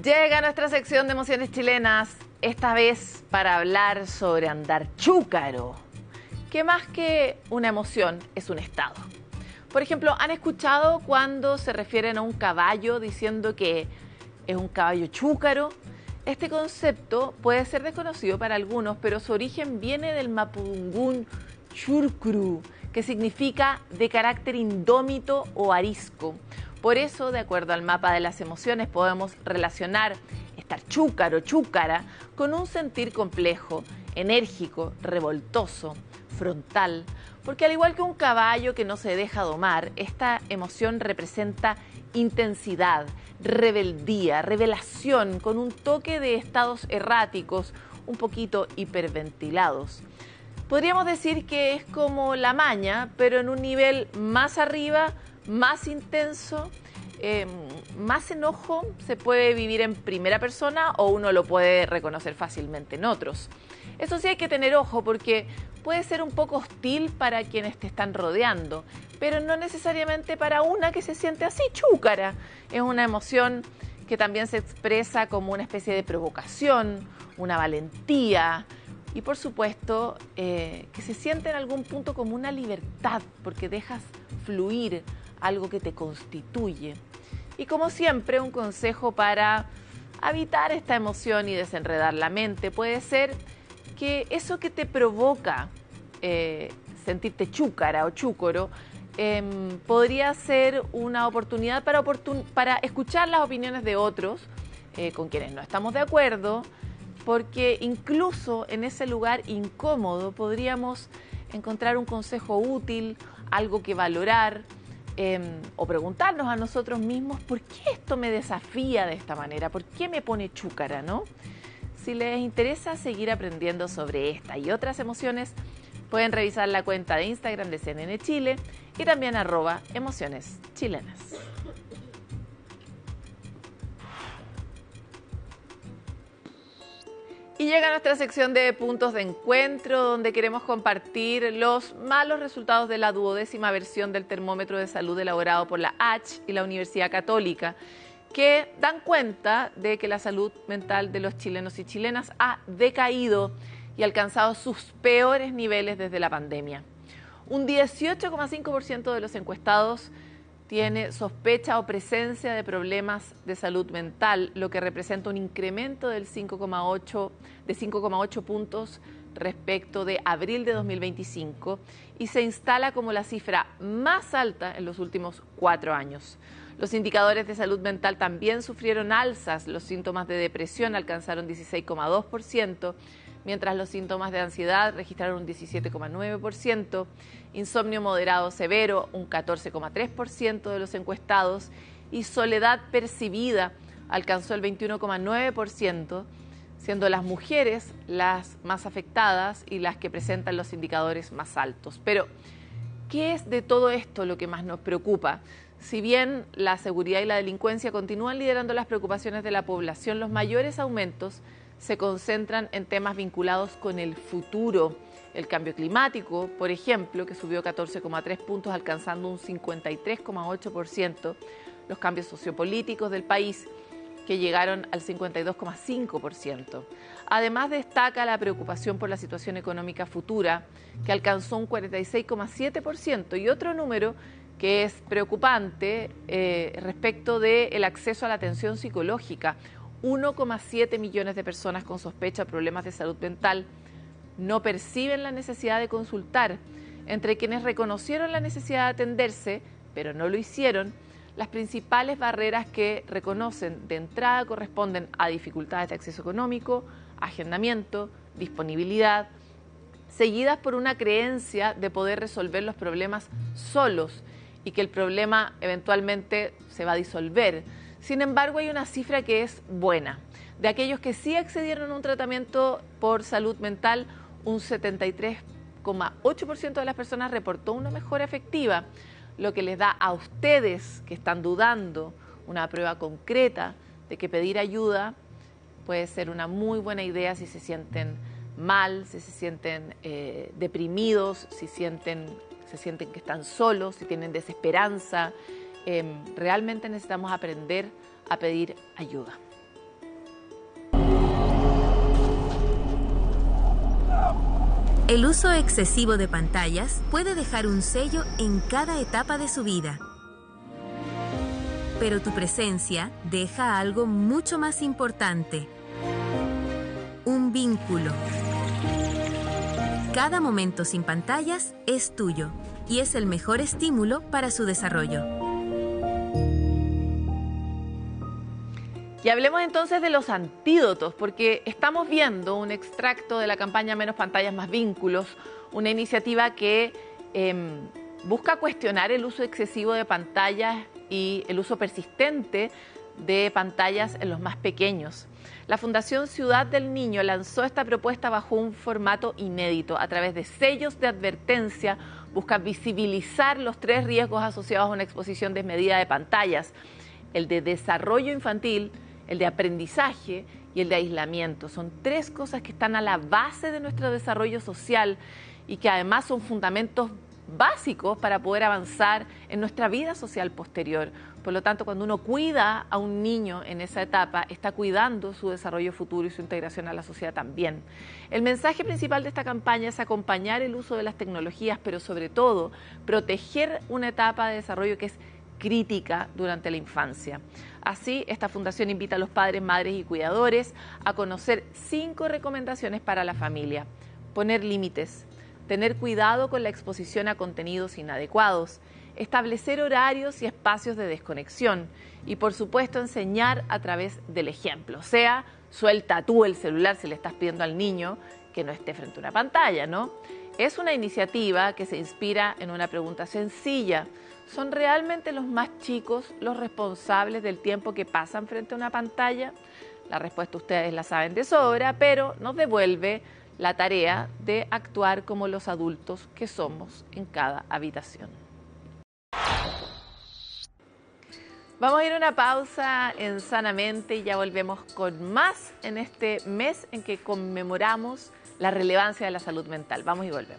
Llega nuestra sección de emociones chilenas, esta vez para hablar sobre andar chúcaro, que más que una emoción es un estado. Por ejemplo, ¿han escuchado cuando se refieren a un caballo diciendo que es un caballo chúcaro? Este concepto puede ser desconocido para algunos, pero su origen viene del mapudungún churcru, que significa de carácter indómito o arisco. Por eso, de acuerdo al mapa de las emociones, podemos relacionar estar chúcaro, chúcara, con un sentir complejo, enérgico, revoltoso, frontal, porque al igual que un caballo que no se deja domar, esta emoción representa intensidad, rebeldía, revelación, con un toque de estados erráticos, un poquito hiperventilados. Podríamos decir que es como la maña, pero en un nivel más arriba, más intenso, más enojo se puede vivir en primera persona o uno lo puede reconocer fácilmente en otros. Eso sí hay que tener ojo porque puede ser un poco hostil para quienes te están rodeando, pero no necesariamente para una que se siente así chúcara. Es una emoción que también se expresa como una especie de provocación, una valentía y por supuesto que se siente en algún punto como una libertad porque dejas fluir algo que te constituye. Y como siempre, un consejo para evitar esta emoción y desenredar la mente puede ser que eso que te provoca sentirte chúcara o chúcoro podría ser una oportunidad para escuchar las opiniones de otros con quienes no estamos de acuerdo, porque incluso en ese lugar incómodo podríamos encontrar un consejo útil, algo que valorar, o preguntarnos a nosotros mismos por qué esto me desafía de esta manera, por qué me pone chúcara, ¿no? Si les interesa seguir aprendiendo sobre esta y otras emociones, pueden revisar la cuenta de Instagram de CNN Chile y también @emocioneschilenas. Y llega nuestra sección de puntos de encuentro, donde queremos compartir los malos resultados de la 12ª versión del termómetro de salud elaborado por la H y la Universidad Católica, que dan cuenta de que la salud mental de los chilenos y chilenas ha decaído y alcanzado sus peores niveles desde la pandemia. Un 18,5% de los encuestados tiene sospecha o presencia de problemas de salud mental, lo que representa un incremento del 5,8 puntos respecto de abril de 2025 y se instala como la cifra más alta en los últimos 4 años. Los indicadores de salud mental también sufrieron alzas. Los síntomas de depresión alcanzaron 16,2%, mientras los síntomas de ansiedad registraron un 17,9%, insomnio moderado severo, un 14,3% de los encuestados, y soledad percibida alcanzó el 21,9%, siendo las mujeres las más afectadas y las que presentan los indicadores más altos. Pero, ¿qué es de todo esto lo que más nos preocupa? Si bien la seguridad y la delincuencia continúan liderando las preocupaciones de la población, los mayores aumentos se concentran en temas vinculados con el futuro. El cambio climático, por ejemplo, que subió 14,3 puntos, alcanzando un 53,8%. Los cambios sociopolíticos del país, que llegaron al 52,5%. Además, destaca la preocupación por la situación económica futura, que alcanzó un 46,7%. Y otro número que es preocupante respecto del acceso a la atención psicológica. 1,7 millones de personas con sospecha de problemas de salud mental no perciben la necesidad de consultar. Entre quienes reconocieron la necesidad de atenderse, pero no lo hicieron, las principales barreras que reconocen de entrada corresponden a dificultades de acceso económico, agendamiento, disponibilidad, seguidas por una creencia de poder resolver los problemas solos y que el problema eventualmente se va a disolver. Sin embargo, hay una cifra que es buena. De aquellos que sí accedieron a un tratamiento por salud mental, un 73,8% de las personas reportó una mejora efectiva, lo que les da a ustedes que están dudando una prueba concreta de que pedir ayuda puede ser una muy buena idea si se sienten mal, si se sienten deprimidos, si se sienten que están solos, si tienen desesperanza. Realmente necesitamos aprender a pedir ayuda. El uso excesivo de pantallas puede dejar un sello en cada etapa de su vida. Pero tu presencia deja algo mucho más importante: un vínculo. Cada momento sin pantallas es tuyo y es el mejor estímulo para su desarrollo. Y hablemos entonces de los antídotos, porque estamos viendo un extracto de la campaña Menos Pantallas, Más Vínculos, una iniciativa que busca cuestionar el uso excesivo de pantallas y el uso persistente de pantallas en los más pequeños. La Fundación Ciudad del Niño lanzó esta propuesta bajo un formato inédito. A través de sellos de advertencia, busca visibilizar los 3 riesgos asociados a una exposición desmedida de pantallas: el de desarrollo infantil, el de aprendizaje y el de aislamiento. Son 3 cosas que están a la base de nuestro desarrollo social y que además son fundamentos básicos para poder avanzar en nuestra vida social posterior. Por lo tanto, cuando uno cuida a un niño en esa etapa, está cuidando su desarrollo futuro y su integración a la sociedad también. El mensaje principal de esta campaña es acompañar el uso de las tecnologías, pero sobre todo proteger una etapa de desarrollo que es crítica durante la infancia. Así, esta fundación invita a los padres, madres y cuidadores a conocer 5 recomendaciones para la familia: poner límites, tener cuidado con la exposición a contenidos inadecuados, establecer horarios y espacios de desconexión y, por supuesto, enseñar a través del ejemplo. O sea, suelta tú el celular si le estás pidiendo al niño que no esté frente a una pantalla, ¿no? Es una iniciativa que se inspira en una pregunta sencilla: ¿son realmente los más chicos los responsables del tiempo que pasan frente a una pantalla? La respuesta ustedes la saben de sobra, pero nos devuelve la tarea de actuar como los adultos que somos en cada habitación. Vamos a ir a una pausa en Sanamente y ya volvemos con más en este mes en que conmemoramos la relevancia de la salud mental. Vamos y volvemos.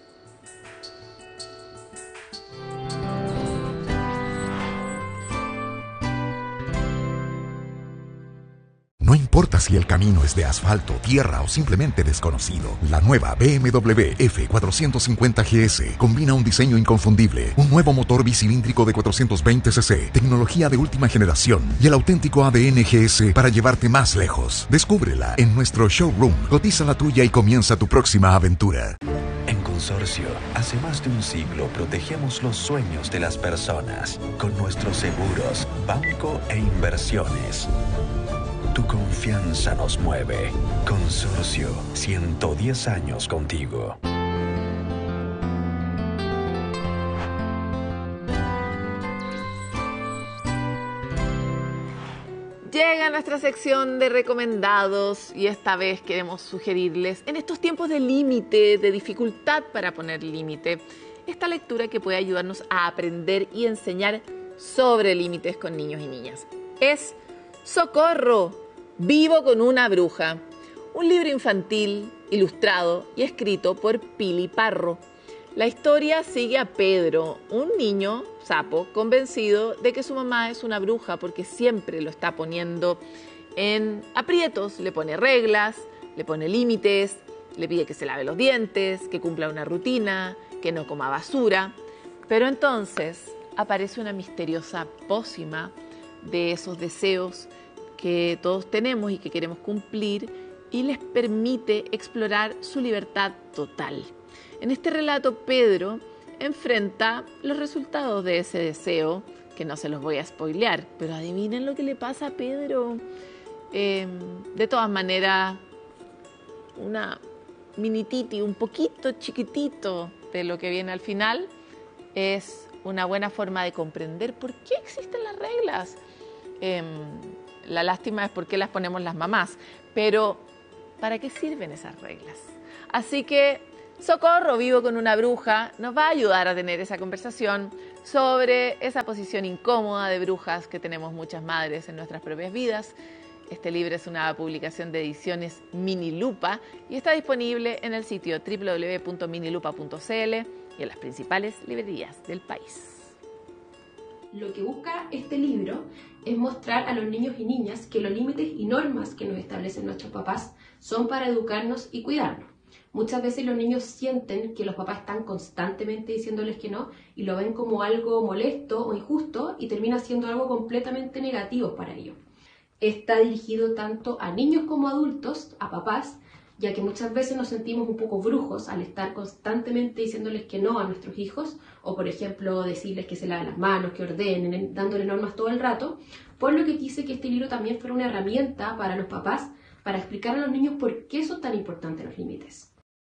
No importa si el camino es de asfalto, tierra o simplemente desconocido, la nueva BMW F450 GS combina un diseño inconfundible, un nuevo motor bicilíndrico de 420 cc, tecnología de última generación y el auténtico ADN GS para llevarte más lejos. Descúbrela en nuestro showroom, cotiza la tuya y comienza tu próxima aventura. En Consorcio, hace más de un siglo protegemos los sueños de las personas con nuestros seguros, banco e inversiones. Tu confianza nos mueve. Consorcio, 110 años contigo. Llega nuestra sección de recomendados y esta vez queremos sugerirles, en estos tiempos de límite, de dificultad para poner límite, esta lectura que puede ayudarnos a aprender y enseñar sobre límites con niños y niñas. Es ¡Socorro! Vivo con una bruja, un libro infantil ilustrado y escrito por Pili Parro. La historia sigue a Pedro, un niño sapo convencido de que su mamá es una bruja porque siempre lo está poniendo en aprietos. Le pone reglas, le pone límites, le pide que se lave los dientes, que cumpla una rutina, que no coma basura. Pero entonces aparece una misteriosa pócima de esos deseos que todos tenemos y que queremos cumplir y les permite explorar su libertad total. En este relato, Pedro enfrenta los resultados de ese deseo, que no se los voy a spoilear, pero adivinen lo que le pasa a Pedro. De todas maneras, una minititi, un poquito chiquitito de lo que viene al final, es una buena forma de comprender por qué existen las reglas. La lástima es por qué las ponemos las mamás, pero ¿para qué sirven esas reglas? Así que Socorro, vivo con una bruja, nos va a ayudar a tener esa conversación sobre esa posición incómoda de brujas que tenemos muchas madres en nuestras propias vidas. Este libro es una publicación de ediciones Minilupa y está disponible en el sitio www.minilupa.cl y en las principales librerías del país. Lo que busca este libro es mostrar a los niños y niñas que los límites y normas que nos establecen nuestros papás son para educarnos y cuidarnos. Muchas veces los niños sienten que los papás están constantemente diciéndoles que no y lo ven como algo molesto o injusto y termina siendo algo completamente negativo para ellos. Está dirigido tanto a niños como a adultos, a papás, ya que muchas veces nos sentimos un poco brujos al estar constantemente diciéndoles que no a nuestros hijos, o por ejemplo decirles que se laven las manos, que ordenen, dándole normas todo el rato, por lo que quise que este libro también fuera una herramienta para los papás, para explicar a los niños por qué son tan importantes los límites.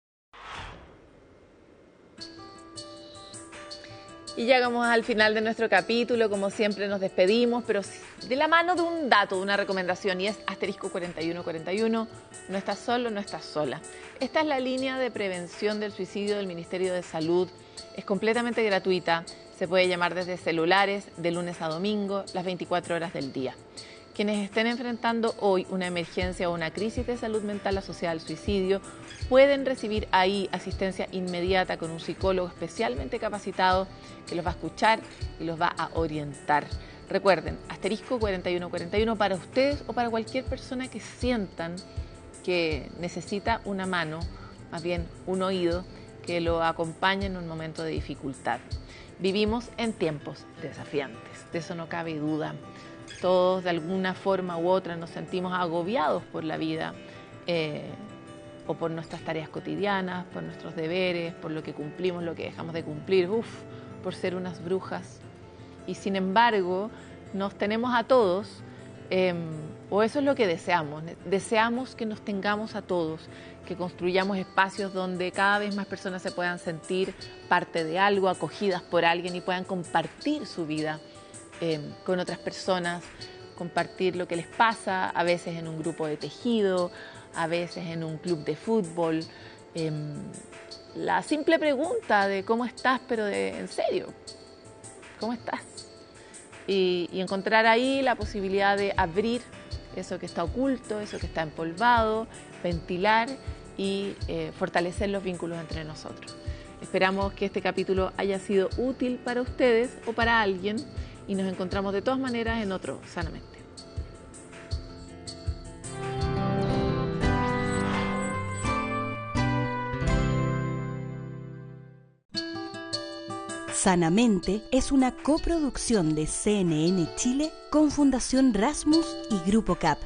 Y llegamos al final de nuestro capítulo, como siempre nos despedimos, pero de la mano de un dato, de una recomendación, y es asterisco 4141, no estás solo, no estás sola. Esta es la línea de prevención del suicidio del Ministerio de Salud, es completamente gratuita, se puede llamar desde celulares, de lunes a domingo, las 24 horas del día. Quienes estén enfrentando hoy una emergencia o una crisis de salud mental asociada al suicidio pueden recibir ahí asistencia inmediata con un psicólogo especialmente capacitado que los va a escuchar y los va a orientar. Recuerden, asterisco 4141 para ustedes o para cualquier persona que sientan que necesita una mano, más bien un oído, que lo acompañe en un momento de dificultad. Vivimos en tiempos desafiantes, de eso no cabe duda. Todos de alguna forma u otra nos sentimos agobiados por la vida o por nuestras tareas cotidianas, por nuestros deberes, por lo que cumplimos, lo que dejamos de cumplir, por ser unas brujas. Y sin embargo, nos tenemos a todos, o eso es lo que deseamos. Deseamos que nos tengamos a todos, que construyamos espacios donde cada vez más personas se puedan sentir parte de algo, acogidas por alguien y puedan compartir su vida con otras personas, compartir lo que les pasa, a veces en un grupo de tejido, a veces en un club de fútbol. La simple pregunta de cómo estás, pero en serio, ¿cómo estás? Y encontrar ahí la posibilidad de abrir eso que está oculto, eso que está empolvado, ventilar y fortalecer los vínculos entre nosotros. Esperamos que este capítulo haya sido útil para ustedes o para alguien. Y nos encontramos de todas maneras en otro Sanamente. Sanamente es una coproducción de CNN Chile con Fundación Rasmus y Grupo CAP.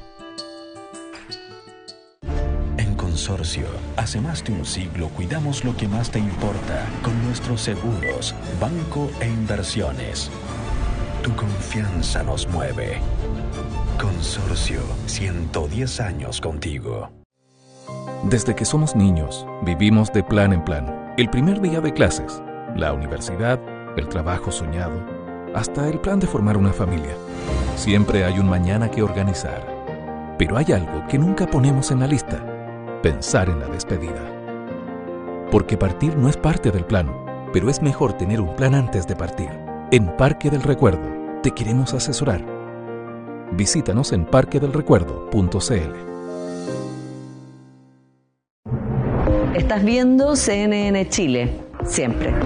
En Consorcio, hace más de un siglo cuidamos lo que más te importa con nuestros seguros, banco e inversiones. Tu confianza nos mueve. Consorcio, 110 años contigo. Desde que somos niños, vivimos de plan en plan. El primer día de clases, la universidad, el trabajo soñado, hasta el plan de formar una familia. Siempre hay un mañana que organizar. Pero hay algo que nunca ponemos en la lista: pensar en la despedida. Porque partir no es parte del plan, pero es mejor tener un plan antes de partir. En Parque del Recuerdo te queremos asesorar. Visítanos en parquedelrecuerdo.cl. Estás viendo CNN Chile, siempre.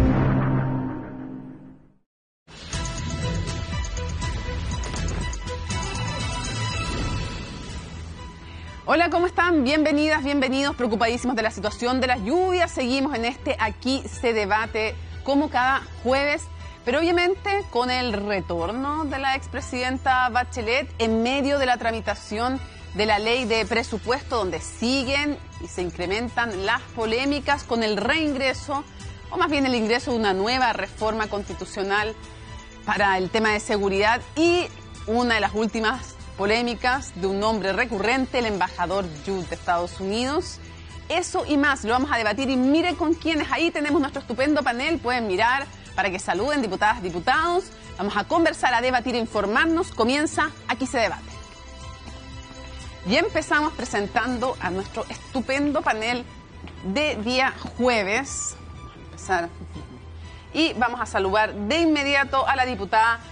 Hola, ¿cómo están? Bienvenidas, bienvenidos, preocupadísimos de la situación de las lluvias. Seguimos en este Aquí se debate como cada jueves, pero obviamente con el retorno de la expresidenta Bachelet en medio de la tramitación de la ley de presupuesto, donde siguen y se incrementan las polémicas con el reingreso, o más bien el ingreso de una nueva reforma constitucional para el tema de seguridad y una de las últimas polémicas de un nombre recurrente, el embajador Jude de Estados Unidos. Eso y más lo vamos a debatir y miren con quiénes. Ahí tenemos nuestro estupendo panel, pueden mirar para que saluden, diputadas, diputados. Vamos a conversar, a debatir, a informarnos. Comienza Aquí se debate. Y empezamos presentando a nuestro estupendo panel de día jueves. Vamos a empezar. Y vamos a saludar de inmediato a la diputada